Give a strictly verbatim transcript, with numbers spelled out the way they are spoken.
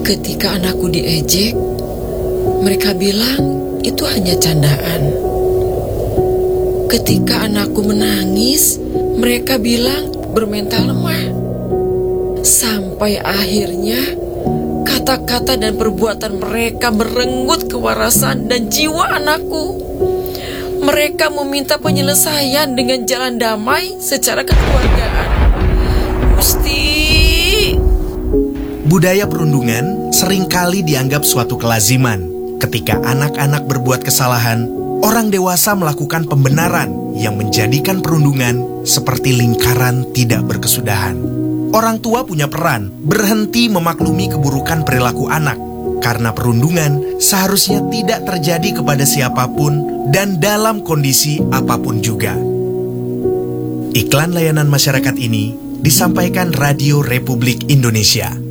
Ketika anakku diejek, mereka bilang itu hanya candaan. Ketika anakku menangis, mereka bilang bermental lemah. Sampai akhirnya kata-kata dan perbuatan mereka merenggut kewarasan dan jiwa anakku. Mereka meminta penyelesaian dengan jalan damai secara kekeluargaan. Gusti. Budaya perundungan seringkali dianggap suatu kelaziman. Ketika anak-anak berbuat kesalahan, orang dewasa melakukan pembenaran yang menjadikan perundungan seperti lingkaran tidak berkesudahan. Orang tua punya peran berhenti memaklumi keburukan perilaku anak, karena perundungan seharusnya tidak terjadi kepada siapapun dan dalam kondisi apapun juga. Iklan layanan masyarakat ini disampaikan Radio Republik Indonesia.